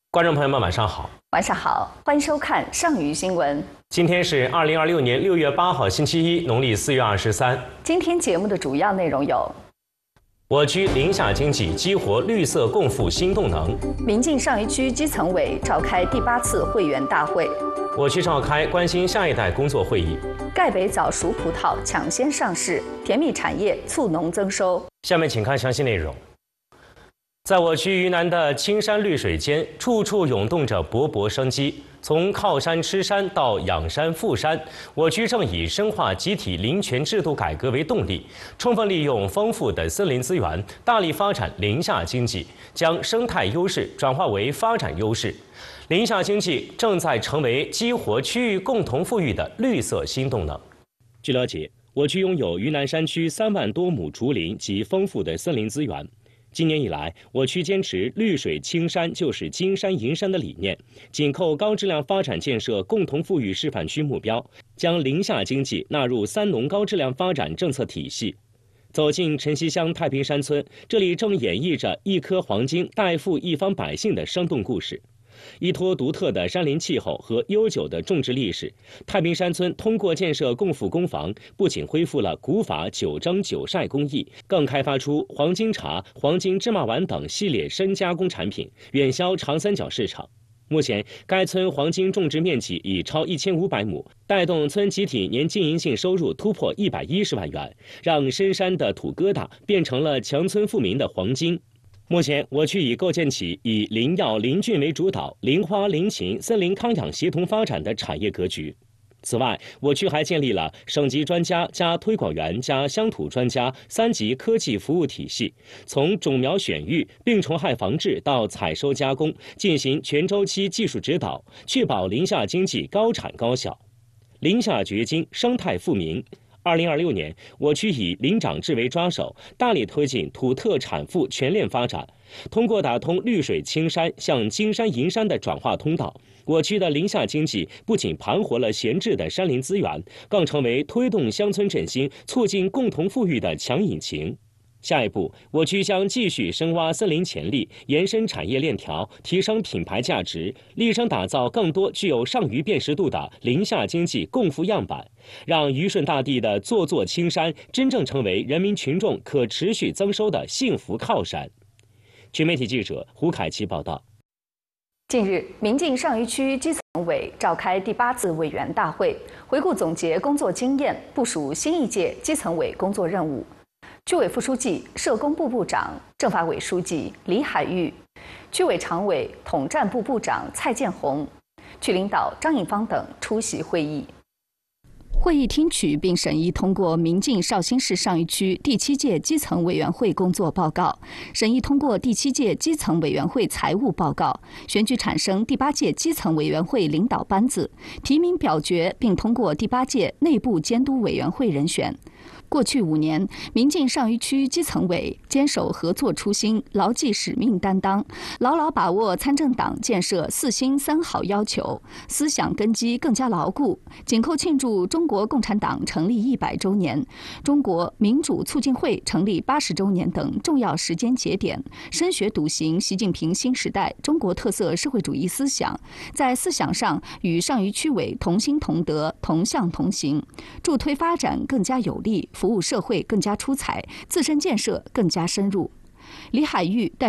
观众朋友们，晚上好。 晚上好，欢迎收看上虞新闻。 今天是2026年6月8号，星期一，农历4月23。 今天节目的主要内容有： 我区林下经济激活绿色共富新动能； 民进上虞区基层委召开第8次会员大会； 我区召开关心下一代工作会议； 盖北早熟葡萄抢先上市，甜蜜产业促农增收。 下面请看详细内容。在我区云南的青山绿水间，处处涌动着勃勃生机。从靠山吃山到养山富山，我区正以深化集体林权制度改革为动力，充分利用丰富的森林资源，大力发展林下经济，将生态优势转化为发展优势。林下经济正在成为激活区域共同富裕的绿色新动能。据了解，我区拥有云南山区3万多亩竹林及丰富的森林资源。今年以来，我区坚持绿水青山就是金山银山的理念，紧扣高质量发展建设共同富裕示范区目标，将林下经济纳入3农高质量发展政策体系。走进晨曦乡太平山村，这里正演绎着一颗黄金代付一方百姓的生动故事。依托独特的山林气候和悠久的种植历史，太平山村通过建设共富工房，不仅恢复了古法酒蒸酒晒工艺，更开发出黄金茶、黄金芝麻丸等系列深加工产品，远销长三角市场。目前，该村黄金种植面积已超1500亩，带动村集体年经营性收入突破110万元，让深山的土疙瘩变成了强村富民的黄金。目前，我区已构建起以林药林菌为主导、林花林禽森林康养协同发展的产业格局。此外，我区还建立了省级专家加推广员加乡土专家3级科技服务体系，从种苗选育、病虫害防治到采收加工，进行全周期技术指导，确保林下经济高产高效。林下掘金，生态富民。2026年，我区以林长制为抓手，大力推进土特产富全链发展。通过打通绿水青山向金山银山的转化通道，我区的林下经济不仅盘活了闲置的山林资源，更成为推动乡村振兴、促进共同富裕的强引擎。下一步，我区将继续深挖森林潜力，延伸产业链条，提升品牌价值，力争打造更多具有上虞辨识度的林下经济共富样板，让虞顺大地的座座青山真正成为人民群众可持续增收的幸福靠山。全媒体记者胡凯奇报道。 近日，民进上虞区基层委召开第8次委员大会，回顾总结工作经验，部署新一届基层委工作任务。区委副书记、社工部部长、政法委书记李海玉，区委常委、统战部部长蔡建宏，区领导张颖芳等出席会议。会议听取并审议通过民进绍兴市上虞区第7届基层委员会工作报告，审议通过第7届基层委员会财务报告，选举产生第8届基层委员会领导班子，提名表决并通过第8届内部监督委员会人选。过去5年，民进上虞区基层委坚守合作初心，牢记使命担当，牢牢把握参政党建设4新3好要求，思想根基更加牢固。紧扣庆祝中国共产党成立100周年、中国民主促进会成立80周年等重要时间节点，深学笃行习近平新时代中国特色社会主义思想，在思想上与上虞区委同心同德、同向同行，助推发展更加有力，服务社会更加出彩，自身建设更加深入。李海玉